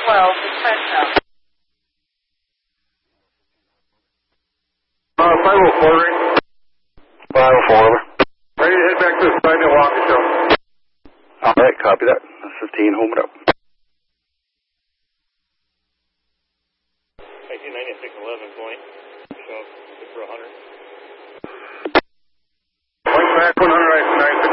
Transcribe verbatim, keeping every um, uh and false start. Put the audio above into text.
twelve, dispatch out. Uh, five oh four, ring. five oh four, over. Ready to head back to the side and walk the show. Alright, copy that. That's fifteen, home it up. nineteen ninety-six eleven point. Show good for one hundred. Point back one hundred, nine